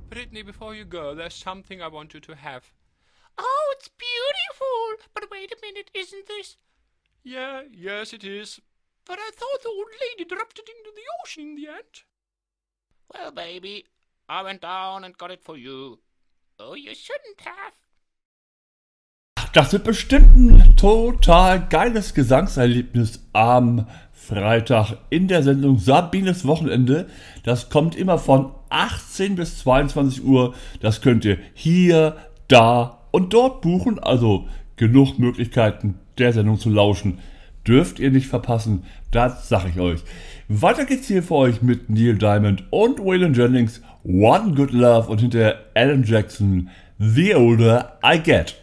Brittany, before you go, there's something I want you to have. Oh, it's beautiful. But wait a minute, isn't this? Yes, it is. But I thought the old lady dropped it into the ocean in the end. Well, baby, I went down and got it for you. Oh, you shouldn't have. Das wird bestimmt ein total geiles Gesangserlebnis am Freitag in der Sendung Sabines Wochenende. Das kommt immer von 18 bis 22 Uhr. Das könnt ihr hier, da und dort buchen. Also genug Möglichkeiten der Sendung zu lauschen. Dürft ihr nicht verpassen, das sag ich euch. Weiter geht's hier für euch mit Neil Diamond und Waylon Jennings, One Good Love und hinterher Alan Jackson, The Older I Get.